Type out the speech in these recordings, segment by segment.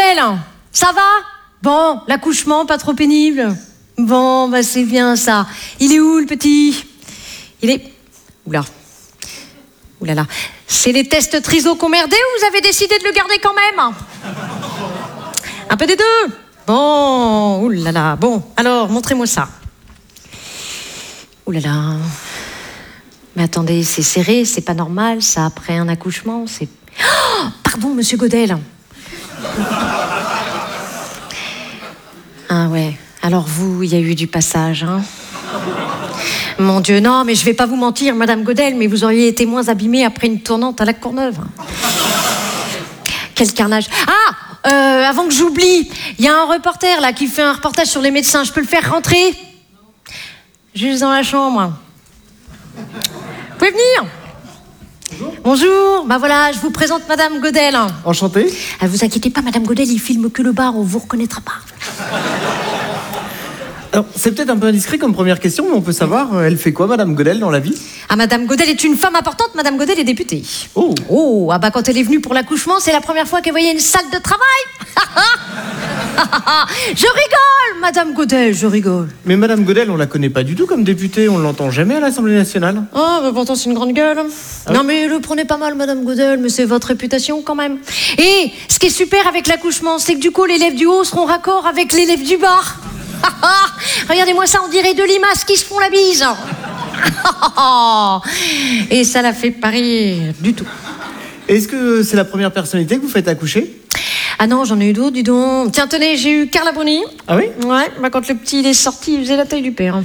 Godel, ça va? Bon, l'accouchement, pas trop pénible? Bon, bah c'est bien ça. Il est où le petit? Il est... Oula. Oulala. C'est les tests triso qu'on merdé ou vous avez décidé de le garder quand même? Un peu des deux. Bon, oulala. Bon, alors, montrez-moi ça. Oulala. Mais attendez, c'est serré, c'est pas normal, ça, après un accouchement, c'est... Oh, pardon, monsieur Godel. Ah ouais, alors vous, il y a eu du passage, hein? Mon Dieu, non, mais je vais pas vous mentir, Madame Godel, mais vous auriez été moins abîmée après une tournante à la Courneuve. Quel carnage. Ah, avant que j'oublie, il y a un reporter là qui fait un reportage sur les médecins. Je peux le faire rentrer? Juste dans la chambre. Vous pouvez venir? Bonjour. Bonjour, bah voilà, je vous présente Madame Godel. Enchanté. Ah, vous inquiétez pas, Madame Godel, il filme que le bar, on vous reconnaîtra pas. Alors, c'est peut-être un peu indiscret comme première question, mais on peut savoir, elle fait quoi, Madame Godel, dans la vie? Ah, Madame Godel est une femme importante, Madame Godel est députée. Oh. Oh, ah bah quand elle est venue pour l'accouchement, c'est la première fois qu'elle voyait une salle de travail. Je rigole, Madame Godel, je rigole. Mais Madame Godel, on la connaît pas du tout comme députée, on l'entend jamais à l'Assemblée nationale. Oh, bah pourtant c'est une grande gueule. Ah Non oui. mais le prenez pas mal, Madame Godel, mais c'est votre réputation quand même. Et ce qui est super avec l'accouchement, c'est que du coup l'élève du haut seront raccord avec l'élève du bas. Regardez-moi ça, on dirait deux limaces qui se font la bise. Et ça la fait pas rire du tout. Est-ce que c'est la première personnalité que vous faites accoucher? Ah non, j'en ai eu d'autres, dis donc. Tiens, tenez, j'ai eu Carla Bruni. Ah oui? Ouais, bah quand le petit il est sorti, il faisait la taille du père.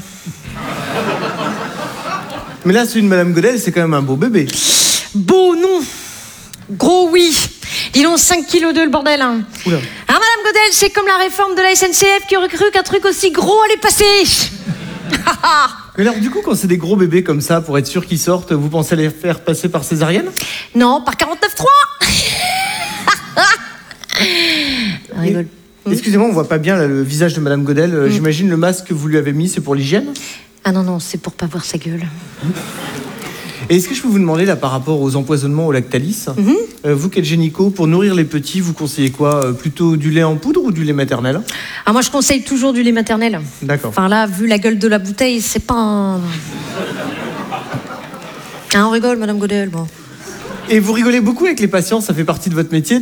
Mais là, celui de Madame Godel, c'est quand même un beau bébé. Beau non. Gros oui. Dis donc 5,2 kg le bordel. Oula. Ah, Madame Godel, c'est comme la réforme de la SNCF qui aurait cru qu'un truc aussi gros allait passer. Mais alors, du coup, quand c'est des gros bébés comme ça, pour être sûr qu'ils sortent, vous pensez les faire passer par césarienne? Non, par 49,3. Rigole. Excusez-moi, on voit pas bien là, le visage de Madame Godel. J'imagine le masque que vous lui avez mis, c'est pour l'hygiène? Ah non, non, c'est pour pas voir sa gueule. Et est-ce que je peux vous demander, là, par rapport aux empoisonnements au Lactalis, vous qui êtes gynéco, pour nourrir les petits, vous conseillez quoi? Plutôt du lait en poudre ou du lait maternel? Ah, moi je conseille toujours du lait maternel. D'accord. Enfin là, vu la gueule de la bouteille, c'est pas un... Ah, on rigole, Madame Godel, bon. Et vous rigolez beaucoup avec les patients, ça fait partie de votre métier?